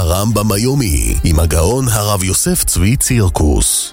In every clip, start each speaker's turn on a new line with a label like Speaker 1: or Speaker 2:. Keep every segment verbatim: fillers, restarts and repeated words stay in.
Speaker 1: הרמב"ם היומי עם הגאון הרב יוסף צבי צירקוס.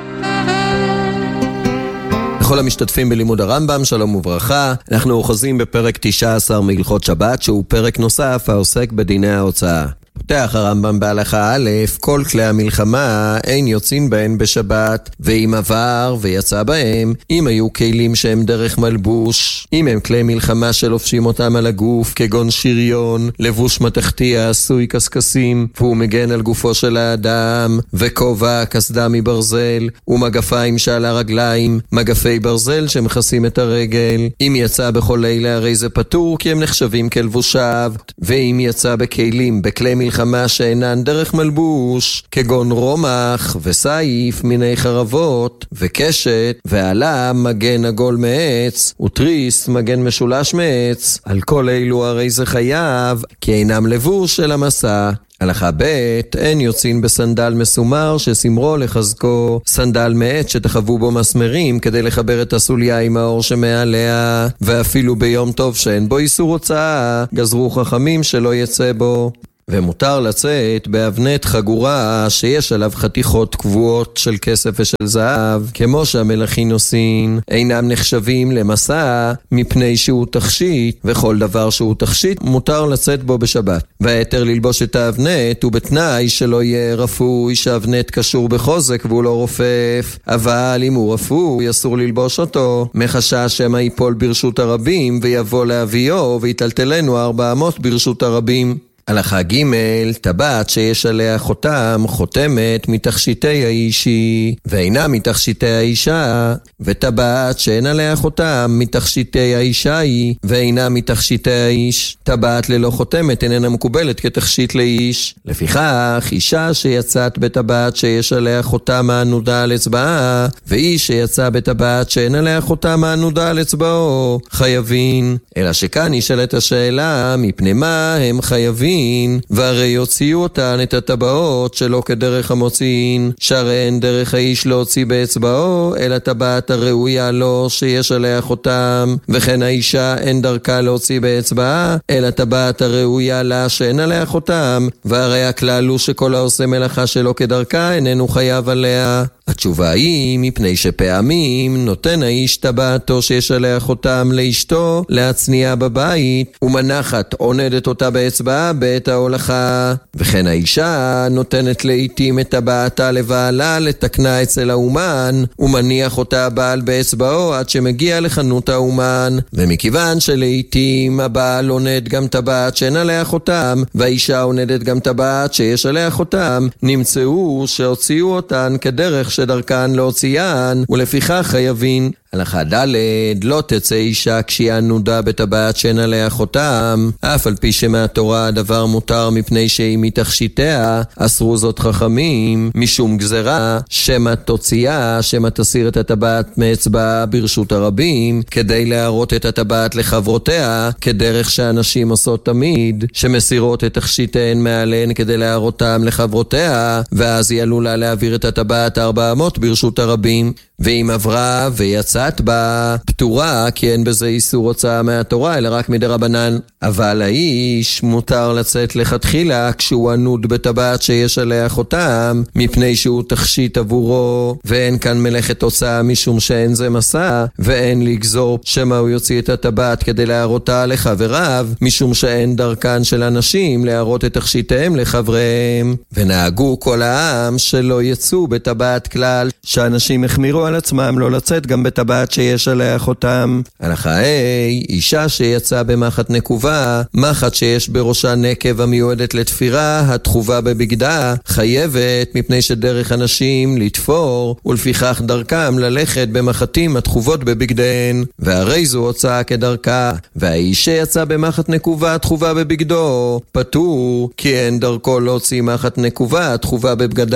Speaker 2: לכל המשתתפים בלימוד הרמב"ם, שלום וברכה. אנחנו אוחזים בפרק תשע עשרה מהלכות שבת, שהוא פרק נוסף העוסק בדיני ההוצאה. פותח הרמב"ם בהלכה א', כל כלי המלחמה אין יוצאים בהן בשבת, ואם עבר ויצא בהם, אם היו כלים שהם דרך מלבוש, אם הם כלי מלחמה שלובשים אותם על הגוף, כגון שריון, לבוש מתכתי העשוי קסקסים, והוא מגן על גופו של האדם, וכובע, קסדה מברזל, ומגפיים שעל הרגליים, מגפי ברזל שמכסים את הרגל. אם יצא בכל אלה הרי זה פטור, כי הם נחשבים כלבושיו, ואם יצא בכלים, בכלי מלחמה, מלחמה שאינן דרך מלבוש, כגון רומח וסייף מיני חרבות וקשת, ועלה מגן עגול מעץ וטריס מגן משולש מעץ, על כל אלו הרי זה חייב, כי אינם לבוש של המסע. הלכה ב', אין יוצאים בסנדל מסומר שסמרו לחזקו, סנדל מעץ שתחבו בו מסמרים כדי לחבר את הסוליה עם האור שמעליה, ואפילו ביום טוב שאין בו איסור הוצאה, גזרו חכמים שלא יצא בו. ומותר לצאת באבנת חגורה שיש עליו חתיכות קבועות של כסף ושל זהב, כמו שהמלכים עושים, אינם נחשבים למסע מפני שהוא תכשיט, וכל דבר שהוא תכשיט מותר לצאת בו בשבת. והיתר ללבוש את האבנת הוא בתנאי שלא יהיה רפוי, שהאבנת קשור בחוזק והוא לא רופף, אבל אם הוא רפוי אסור ללבוש אותו, מחשש שמא ייפול ברשות הרבים ויבוא להביאו ויטלטלנו ארבע אמות ברשות הרבים. הלכה ג', טבעת שיש עליה חותם, חותמת מתכשיטי האישי, ואינה מתכשיטי האישה, וטבעת שאין עליה חותם, מתכשיטי האישה היא, ואינה מתכשיטי האיש. טבעת ללא חותמת איננה מקובלת כתכשיט לאיש. לפיכך, אישה שיצאת בטבעת שיש עליה חותם הענודה על אצבעה, ואיש שיצא בטבעת שאין עליה חותם הענודה על אצבעו, חייבים. אלא שכאן נשאלת השאלה, מפני מה הם חייבים? והרי יוציאו אותן את הטבעות שלא כדרך המוציאין, שהרי אין דרך האיש להוציא באצבעו, אלא טבעת הראויה לו שיש עליה חותם, וכן האישה אין דרכה להוציא באצבעה, אלא טבעת הראויה לה שאין עליה חותם, והרי הכלל הוא שכל העושה מלאכה שלא כדרכה איננו חייב עליה. התשובה היא, מפני שפעמים נותן האיש טבעתו שיש עליה חותם לאשתו להצניע בבית, ומנחת עונדת אותה באצבעה בעת ההולכה, וכן האישה נותנת לעתים את טבעתה לבעלה לתקנה אצל האומן, ומניח אותה הבעל באצבעו עד שמגיע לחנות האומן. ומכיוון שלעתים הבעל עונד גם טבעת שאין עליה חותם, והאישה עונדת גם טבעת שיש עליה חותם, נמצאו שהוציאו אותן כדרך שדרכן להוציאן, ולפיכך חייבים. הלכה ד', לא תצא אישה כשהיא ענודה בטבעת שאין עליה חותם, אף על פי שמהתורה הדבר מותר מפני שהיא מתכשיטיה, אסרו זאת חכמים, משום גזרה, שמא תוציאה, שמא תסיר את הטבעת מאצבעה ברשות הרבים, כדי להראות את הטבעת לחברותיה, כדרך שאנשים עושות תמיד, שמסירות את תכשיטיהן מעליהן כדי להראותם לחברותיה, ואז היא עלולה להעביר את הטבעת ארבע אמות ברשות הרבים. ואם עברה ויצאת בה, פטורה, כי אין בזה איסור הוצאה מהתורה, אלא רק מדרבנן. אבל האיש מותר לצאת לכתחילה כשהוא ענוד בטבעת שיש עליה חותם, מפני שהוא תכשיט עבורו, ואין כאן מלאכת הוצאה משום שאין זה מסע, ואין לגזור שמא הוא יוציא את הטבעת כדי להראותה לחבריו, משום שאין דרכן של אנשים להראות את תכשיטיהם לחבריהם. ונהגו כל העם שלא יצאו בטבעת כלל, שאנשים החמירו על עצמם לא לצאת גם בטבעת שיש עליה חותם. הלכה ה', אישה שיצאה במחט נקובה, מחט שיש בראשה נקב המיועדת לתפירה, התחובה בבגדה, חייבת מפני שדרך אנשים לתפור, ולפיכך דרכם ללכת במחטים התחובות בבגדיהן, והרי זו הוצאה כדרכה. והאיש שיצא במחט נקובה תחובה בבגדו, פטור, כי אין דרכו להוציא מחט נקובה תחובה בבגדיו.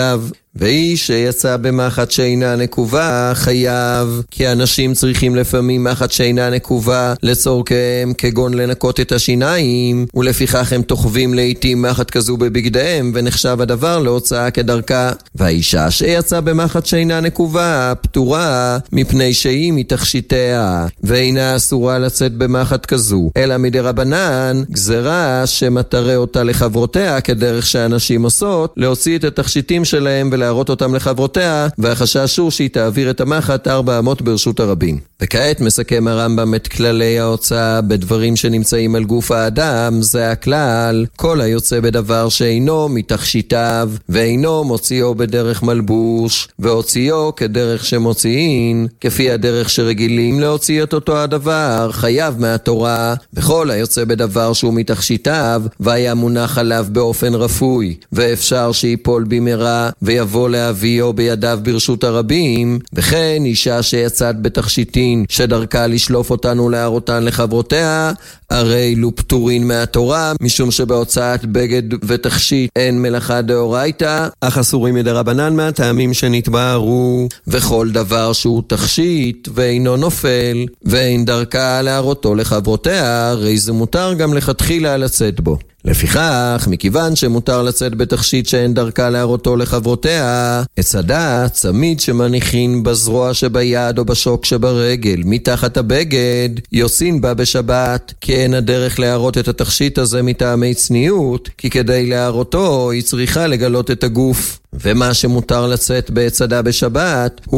Speaker 2: ואיש שיצא במחט שאינה נקובה חייב, כי אנשים צריכים לפעמים מחט שאינה נקובה לצורכם, כגון לנקות את השיניים, ולפיכך הם תוכבים לעתים מחט כזו בבגדיהם, ונחשב הדבר להוצאה כדרכה. והאישה שיצא במחט שאינה נקובה פטורה, מפני שהיא מתכשיטיה, ואינה אסורה לצאת במחט כזו, אלא מדרבנן גזרה שמטרה אותה לחברותיה, כדרך שאנשים עושות, להוציא את התכשיטים שלהם ולהראות אותם לחברותיה, והחשש הוא שהיא תעביר את המחט ארבע אמות ברשות הרבים. וכעת מסכם הרמב"ם את כללי ההוצאה בדברים שנמצאים על גוף האדם. זה הכלל: כל היוצא בדבר שאינו מתכשיטיו, ואינו מוציאו בדרך מלבוש, והוציאו כדרך שמוציאין, כפי הדרך שרגילים להוציא את אותו הדבר, חייב מהתורה. וכל היוצא בדבר שהוא מתכשיטיו, והיה מונח עליו באופן רפוי, ואפשר שיפול במהרה, ויבוא להביאו בידיו ברשות הרבים. וכן אישה שיצאת בתכשיטין, שדרכה לשלוף אותנו להראותן לחברותיה, הרי לו פטורין מהתורה, משום שבהוצאת בגד ותכשיט אין מלאכה דאורייתא, אך אסורים מדרבנן מהטעמים שנתבהרו. וכל דבר שהוא תכשיט ואינו נופל, ואין דרכה להראותו לחברותיה, הרי זה מותר גם לכתחילה לצאת בו. לפיכך, מכיוון שמותר לצאת בתכשיט שאין דרכה להראותו לחברותיה, הצדה, צמיד שמניחין בזרוע שביד או בשוק שברגל, מתחת הבגד, יוצאים בה בשבת, כי אין הדרך להראות את התכשיט הזה מטעמי צניעות, כי כדי להראותו היא צריכה לגלות את הגוף. ומה שמותר לצאת בהצדה בשבת הוא